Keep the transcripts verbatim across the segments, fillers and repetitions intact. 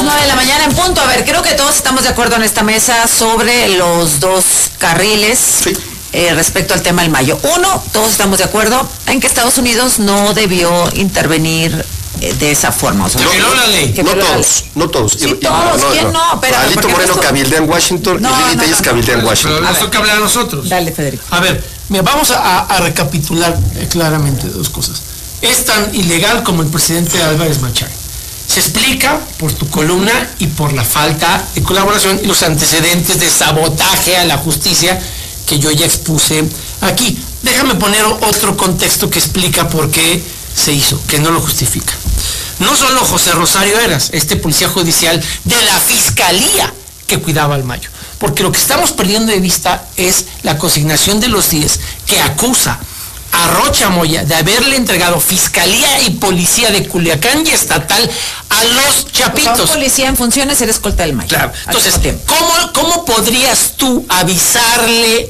las nueve de la mañana en punto. A ver, creo que todos estamos de acuerdo en esta mesa sobre los dos carriles. Sí. Eh, respecto al tema del Mayo. Uno, todos estamos de acuerdo en que Estados Unidos no debió intervenir eh, de esa forma. O sea, no, que no, la ley. no todos, no todos. Sí, todos, no, ¿quién no? no? Pero, Alito Moreno esto... cabildea en Washington no, y Lili no, Telles no, cabildea en Washington. Pero eso que hablar a nosotros. Dale, Federico. A ver, mira, vamos a, a recapitular eh, claramente dos cosas. Es tan ilegal como el presidente Álvarez Machaca. Se explica por tu columna y por la falta de colaboración y los antecedentes de sabotaje a la justicia que yo ya expuse aquí. Déjame poner otro contexto que explica por qué se hizo, que no lo justifica. No solo José Rosario Heras, este policía judicial de la Fiscalía que cuidaba al Mayo, porque lo que estamos perdiendo de vista es la consignación de los diez que acusa a Rocha Moya de haberle entregado Fiscalía y Policía de Culiacán y Estatal a los chapitos. Como policía en funciones, eres escolta del Mayo. Claro. Entonces, ¿cómo, ¿cómo podrías tú avisarle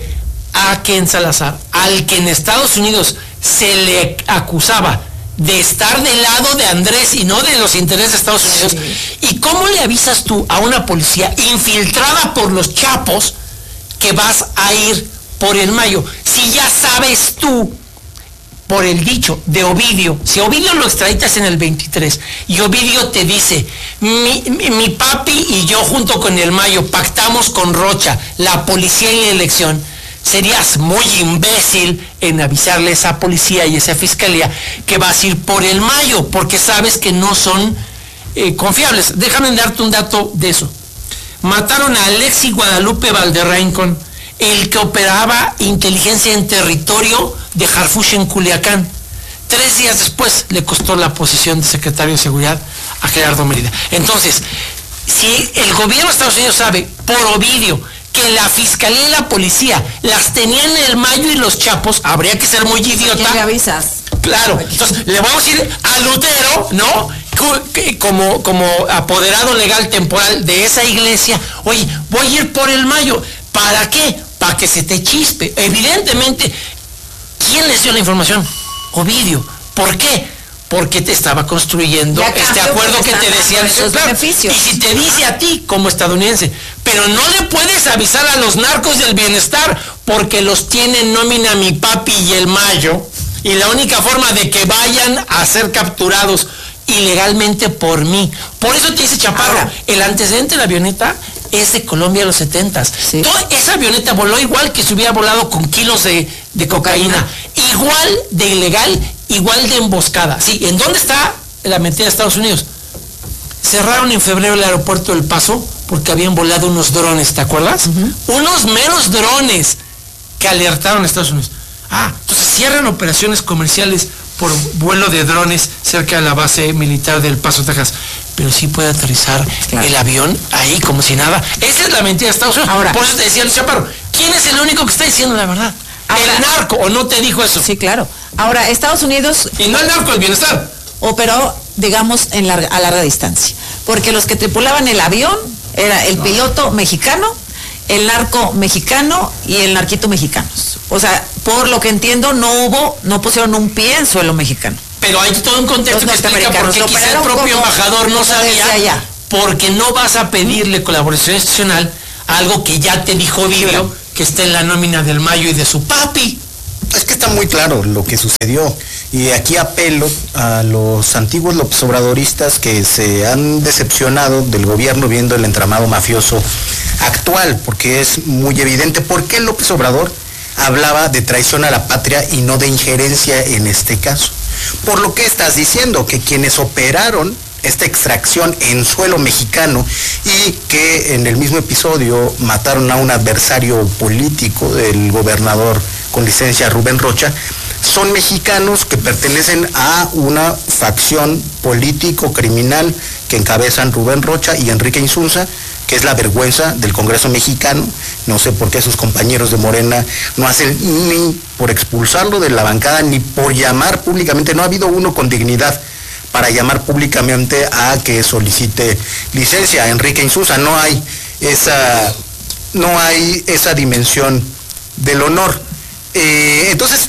a Ken Salazar, al que en Estados Unidos se le acusaba de estar del lado de Andrés y no de los intereses de Estados Unidos? Sí. ¿Y cómo le avisas tú a una policía infiltrada por los chapos que vas a ir por el Mayo? Si ya sabes tú, por el dicho de Ovidio, si Ovidio lo extraditas en el veintitrés y Ovidio te dice, mi, mi, mi papi y yo junto con el Mayo pactamos con Rocha, la policía y la elección, serías muy imbécil en avisarle a esa policía y esa fiscalía que vas a ir por el Mayo, porque sabes que no son eh, confiables. Déjame darte un dato de eso. Mataron a Alexis Guadalupe Valderraincón, el que operaba inteligencia en territorio de Harfuch en Culiacán. Tres días después le costó la posición de secretario de Seguridad a Gerardo Mérida. Entonces, si el gobierno de Estados Unidos sabe, por Ovidio, que la fiscalía y la policía las tenían en el Mayo y los chapos, habría que ser muy idiota. ¿Quién le avisas? Claro, entonces le vamos a ir a Lutero, ¿no? Como, como apoderado legal temporal de esa iglesia. Oye, voy a ir por el Mayo. ¿Para qué? Para que se te chispe. Evidentemente, ¿quién les dio la información? Ovidio. ¿Por qué? Porque te estaba construyendo este acuerdo que te decían esos beneficios. Y si te dice a ti como estadounidense, pero no le puedes avisar a los narcos del bienestar porque los tienen nómina mi papi y el Mayo, y la única forma de que vayan a ser capturados ilegalmente por mí. Por eso te dice Chaparro, ahora, el antecedente de la avioneta es de Colombia de los setentas. Sí. Toda esa avioneta voló igual que si hubiera volado con kilos de, de cocaína. cocaína. Igual de ilegal, igual de emboscada. Sí, ¿en dónde está la mentira de Estados Unidos? Cerraron en febrero el aeropuerto del Paso porque habían volado unos drones, ¿te acuerdas? Uh-huh. Unos meros drones que alertaron a Estados Unidos. Ah, entonces cierran operaciones comerciales por vuelo de drones cerca de la base militar del Paso, Texas. Pero sí puede aterrizar claro. el avión ahí como si nada. Esa es la mentira de Estados Unidos. Ahora, por eso te decía el Chaparro, ¿quién es el único que está diciendo la verdad? Ahora, ¿el narco o no te dijo eso? Sí, claro. Ahora, Estados Unidos... Y no el narco, el bienestar. Operó, digamos, en larga, a larga distancia. Porque los que tripulaban el avión era el no. piloto mexicano, el narco mexicano y el narquito mexicano. O sea, por lo que entiendo, no hubo, no pusieron un pie en suelo mexicano. Pero hay todo un contexto que explica por qué quizá el propio embajador no sabía, porque no vas a pedirle colaboración institucional a algo que ya te dijo Ovidio, que está en la nómina del Mayo y de su papi. Es que está muy claro lo que sucedió, y aquí apelo a los antiguos López Obradoristas que se han decepcionado del gobierno viendo el entramado mafioso actual, porque es muy evidente por qué López Obrador hablaba de traición a la patria y no de injerencia en este caso. Por lo que estás diciendo, que quienes operaron esta extracción en suelo mexicano y que en el mismo episodio mataron a un adversario político del gobernador con licencia Rubén Rocha, son mexicanos que pertenecen a una facción político-criminal que encabezan Rubén Rocha y Enrique Insunza, que es la vergüenza del Congreso mexicano. No sé por qué sus compañeros de Morena no hacen ni por expulsarlo de la bancada, ni por llamar públicamente. No ha habido uno con dignidad para llamar públicamente a que solicite licencia a Enrique Insunza. No hay esa, no hay esa dimensión del honor. Eh, entonces,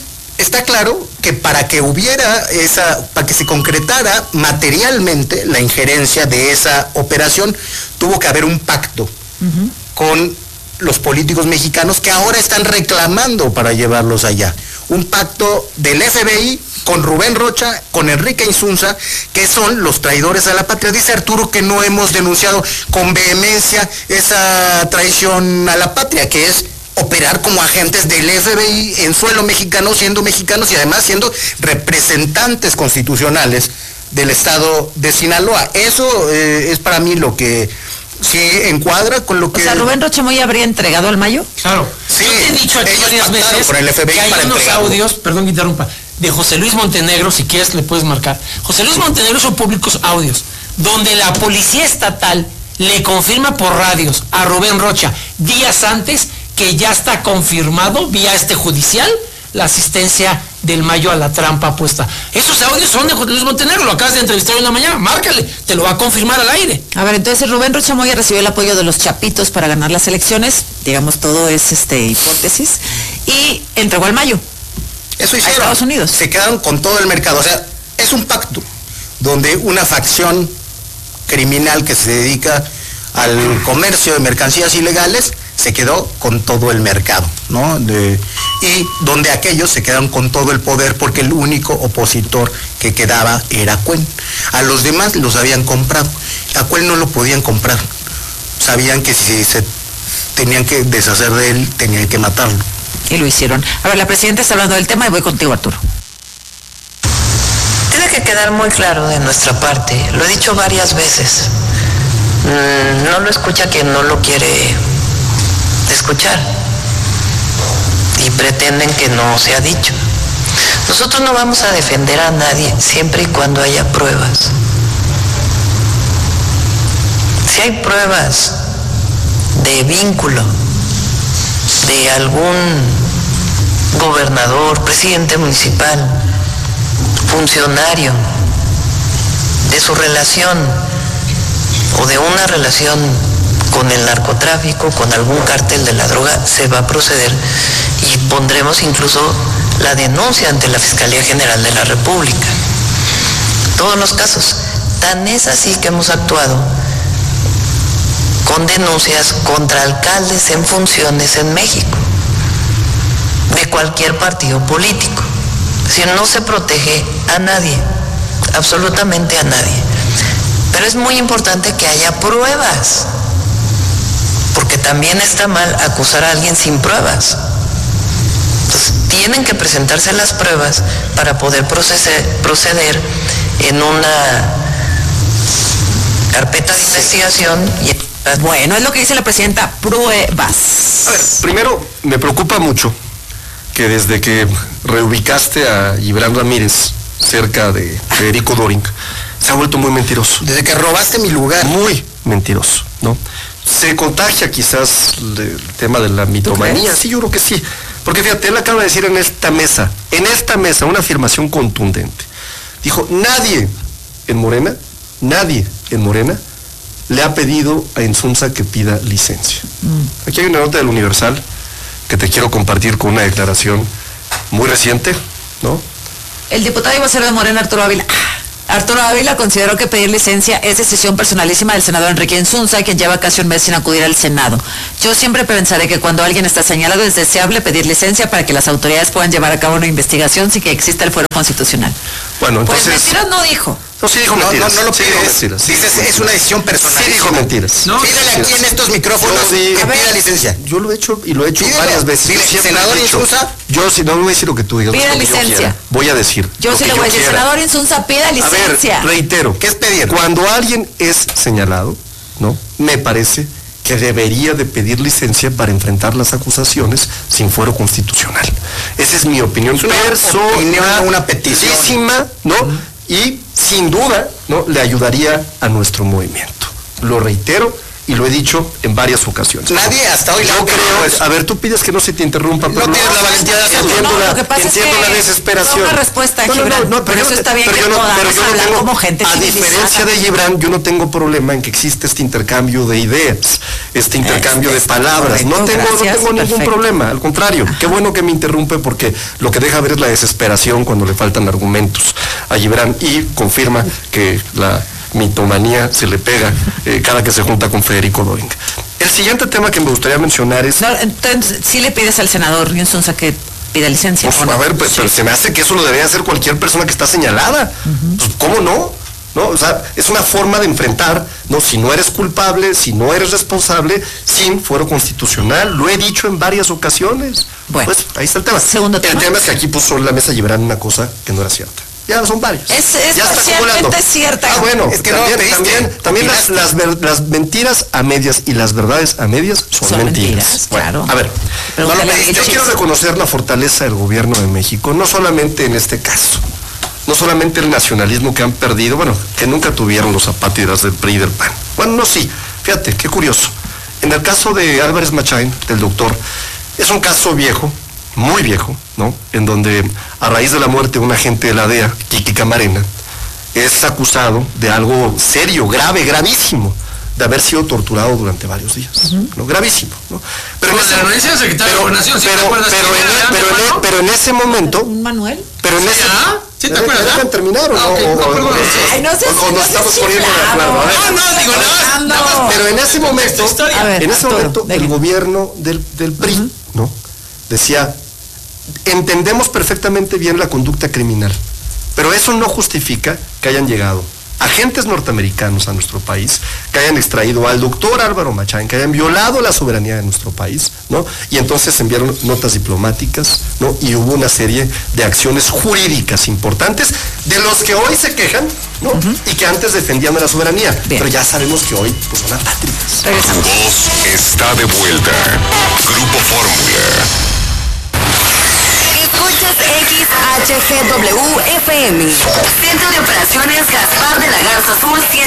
está claro que para que hubiera esa, para que se concretara materialmente la injerencia de esa operación, tuvo que haber un pacto uh-huh. con los políticos mexicanos que ahora están reclamando para llevarlos allá. Un pacto del F B I con Rubén Rocha, con Enrique Insunza, que son los traidores a la patria. Dice Arturo que no hemos denunciado con vehemencia esa traición a la patria, que es operar como agentes del F B I en suelo mexicano, siendo mexicanos y además siendo representantes constitucionales del estado de Sinaloa. Eso eh, es para mí lo que sí encuadra con lo que... O sea, ¿Rubén Rocha Moya habría entregado al Mayo? Claro. Sí, yo te he dicho aquí varias veces por el F B I que hay para unos entregarlo. audios, perdón que interrumpa, de José Luis Montenegro, si quieres le puedes marcar. José Luis Montenegro son públicos audios, donde la policía estatal le confirma por radios a Rubén Rocha días antes que ya está confirmado vía este judicial la asistencia del Mayo a la trampa puesta. Esos audios son de José Luis Montenegro, lo acabas de entrevistar hoy en la mañana, márcale, te lo va a confirmar al aire. A ver, entonces Rubén Rocha Moya recibió el apoyo de los chapitos para ganar las elecciones, digamos, todo es este hipótesis, y entregó al Mayo. Eso hicieron. A Estados Unidos. Se quedaron con todo el mercado, o sea, es un pacto donde una facción criminal que se dedica al comercio de mercancías ilegales se quedó con todo el mercado, ¿no? De, y donde aquellos se quedaron con todo el poder porque el único opositor que quedaba era Cuen. A los demás los habían comprado. A Cuen no lo podían comprar. Sabían que si se tenían que deshacer de él, tenían que matarlo. Y lo hicieron. A ver, la presidenta está hablando del tema y voy contigo, Arturo. Tiene que quedar muy claro de nuestra parte, lo he dicho varias veces, mm, no lo escucha quien no lo quiere escuchar y pretenden que no se ha dicho. Nosotros no vamos a defender a nadie siempre y cuando haya pruebas. Si hay pruebas de vínculo de algún gobernador, presidente municipal, funcionario, de su relación o de una relación con el narcotráfico, con algún cártel de la droga, se va a proceder y pondremos incluso la denuncia ante la Fiscalía General de la República. Todos los casos. Tan es así que hemos actuado con denuncias contra alcaldes en funciones en México, de cualquier partido político. Es decir, no se protege a nadie, absolutamente a nadie. Pero es muy importante que haya pruebas, porque también está mal acusar a alguien sin pruebas. Entonces, tienen que presentarse las pruebas para poder proceder, proceder en una carpeta de investigación. Y... Bueno, es lo que dice la presidenta, pruebas. A ver, primero, me preocupa mucho que desde que reubicaste a Gibran Ramírez cerca de Federico Doring, se ha vuelto muy mentiroso. Desde que robaste mi lugar. Muy mentiroso, ¿no? Se contagia quizás el tema de la mitomanía, sí, yo creo que sí. Porque fíjate, él acaba de decir en esta mesa, en esta mesa, una afirmación contundente. Dijo, nadie en Morena, nadie en Morena le ha pedido a Insunza que pida licencia. Mm. Aquí hay una nota del Universal que te quiero compartir con una declaración muy reciente, ¿no? El diputado y vocero de Morena, Arturo Ávila. Arturo Ávila consideró que pedir licencia es decisión personalísima del senador Enrique Insunza, quien lleva casi un mes sin acudir al Senado. Yo siempre pensaré que cuando alguien está señalado es deseable pedir licencia para que las autoridades puedan llevar a cabo una investigación sin que exista el fuero constitucional. Bueno, entonces... Pues mentiras no dijo. No, sí dijo no, mentiras. No, no lo sí pides. dijo mentiras. Dices, sí, es una decisión personal. Sí dijo mentiras. No, pídele aquí en estos micrófonos yo, sí, que pida licencia. Yo lo he hecho y lo he hecho Pídelo. varias veces. Dile, Siempre senador he dicho, Insunza. Yo si no voy a decir lo que tú digas. Pida lo que licencia. Yo quiera. Voy a decir. Yo sí le voy a decir, senador Insunza, pida licencia. A ver, reitero. ¿Qué es pedir? Cuando alguien es señalado, ¿no? Me parece que debería de pedir licencia para enfrentar las acusaciones sin fuero constitucional. Esa es mi opinión Es una personal, opinión, una petición, ¿no? Uh-huh. Y sin duda, ¿no? Le ayudaría a nuestro movimiento. Lo reitero, y lo he dicho en varias ocasiones. Nadie hasta hoy. Yo creo, a ver, tú pides que no se te interrumpa, pero no tienes la valentía de hacerlo. Entiendo, No, la, lo que pasa es entiendo que la desesperación. no una respuesta, no, no, Gibran, no, no, pero yo eso no- está bien pero que yo no- podamos pero yo no hablar tengo- como gente A civilizada. diferencia de Gibran, yo no tengo problema en que existe este intercambio de ideas, este intercambio Es- de es palabras. No correcto, tengo, no gracias, tengo ningún perfecto. problema, al contrario. Qué bueno que me interrumpe porque lo que deja ver es la desesperación cuando le faltan argumentos a Gibran y confirma que la mitomanía se le pega eh, cada que se junta con Federico Doring. El siguiente tema que me gustaría mencionar es... No, entonces, sí le pides al senador Insunza que pida licencia. Pues, ¿o no? a ver, pues, pero se me hace que eso lo debería hacer cualquier persona que está señalada. Pues, ¿cómo no? ¿No? O sea, es una forma de enfrentar, ¿no? Si no eres culpable, si no eres responsable, sin fuero constitucional. Lo he dicho en varias ocasiones. Bueno. Pues ahí está el tema. Segundo tema. El tema es que aquí puso en la mesa Gibran una cosa que no era cierta. Ya son varios. Es- es ya está parcialmente acumulando. cierta. Ah, bueno, Es que no también, lo pediste, también, también las, opinaste. las, ver- las mentiras a medias y las verdades a medias son, Son mentiras. mentiras, Bueno, claro. a ver, Pregúntale no lo a pediste. Yo Vilchis. quiero reconocer la fortaleza del gobierno de México, no solamente en este caso, no solamente el nacionalismo que han perdido, bueno, que nunca tuvieron los apátridas del P R I y del P A N. Bueno, no, sí, fíjate, qué curioso. En el caso de Álvarez Machain, del doctor, es un caso viejo, muy viejo, ¿no? En donde a raíz de la muerte de un agente de la D E A, Kiki Camarena, es acusado de algo serio, grave, gravísimo, de haber sido torturado durante varios días, ¿no? Gravísimo, ¿no? Pero Pues la renuncia del secretario de Gobernación, ¿sí te pero, acuerdas pero que en, era pero en- Alejandro? pero en ese momento, ¿Un Manuel? pero en ¿Sí, ese ah? ¿Sí te acuerdas, ¿Dejan ah? terminar o Ah, no? ok, O- no, o- perdón, o- sí. Ay, no seas- o- o no nos seas estamos poniendo de chiflado. acuerdo. A ver. No, no, digo, nada más, nada más. No. Pero en ese momento, historia. A ver, en ese Arturo, momento, venga. el gobierno del, del P R I, ¿no? Decía, entendemos perfectamente bien la conducta criminal, pero eso no justifica que hayan llegado agentes norteamericanos a nuestro país, que hayan extraído al doctor Álvaro Machain, que hayan violado la soberanía de nuestro país, ¿no? Y entonces enviaron notas diplomáticas, ¿no? Y hubo una serie de acciones jurídicas importantes de los que hoy se quejan, ¿no? Y que antes defendían la soberanía. Bien. Pero ya sabemos que hoy pues, son apátridas. Regresamos. Voz está de vuelta. Grupo Fórmula. Escuchas X H G W F M. Centro de Operaciones Gaspar de la Garza Azul